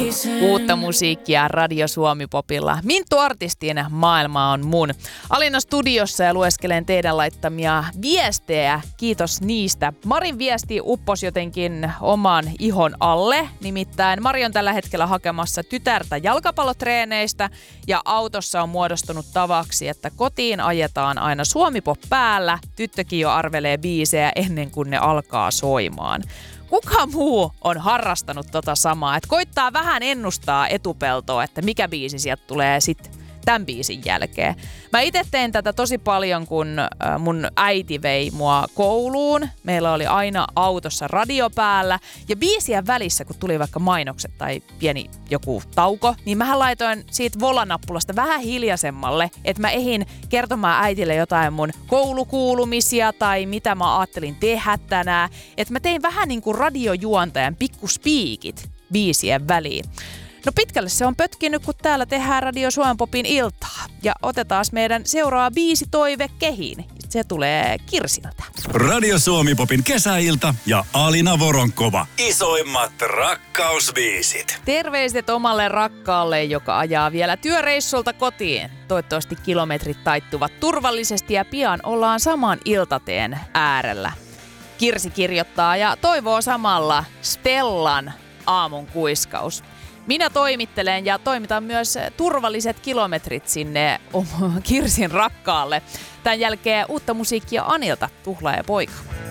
Uutta musiikkia Radio Suomi Popilla. Minttu Artistin Maailma on mun. Alina studiossa ja lueskelen teidän laittamia viestejä. Kiitos niistä. Marin viesti upposi jotenkin oman ihon alle. Nimittäin Mari on tällä hetkellä hakemassa tytärtä jalkapallotreeneistä ja autossa on muodostunut tavaksi, että kotiin ajetaan aina Suomi Pop päällä. Tyttökin jo arvelee biisejä ennen kuin ne alkaa soimaan. Kuka muu on harrastanut tota samaa, että koittaa vähän ennustaa etupeltoa, että mikä biisi sieltä tulee sitten tämän biisin jälkeen. Mä itse tein tätä tosi paljon, kun mun äiti vei mua kouluun. Meillä oli aina autossa radio päällä ja biisien välissä, kun tuli vaikka mainokset tai pieni joku tauko, niin mähän laitoin siitä volanappulasta vähän hiljaisemmalle, että mä ehin kertomaan äitille jotain mun koulukuulumisia tai mitä mä ajattelin tehdä tänään. Että mä tein vähän niin kuin radiojuontajan pikkuspiikit biisien väliin. No pitkälle se on pötkinyt, kun täällä tehdään Radio Suomen Popin iltaa. Ja otetaan meidän seuraava biisitoive kehiin. Se tulee Kirsiltä. Radio Suomi Popin kesäilta ja Alina Voronkova. Isoimmat rakkausbiisit. Terveiset omalle rakkaalle, joka ajaa vielä työreissulta kotiin. Toivottavasti kilometrit taittuvat turvallisesti ja pian ollaan saman iltateen äärellä. Kirsi kirjoittaa ja toivoo samalla Stellan aamun kuiskaus. Minä toimittelen ja toimitan myös turvalliset kilometrit sinne Kirsin rakkaalle. Tämän jälkeen uutta musiikkia Anilta, Tuhlaaja poika.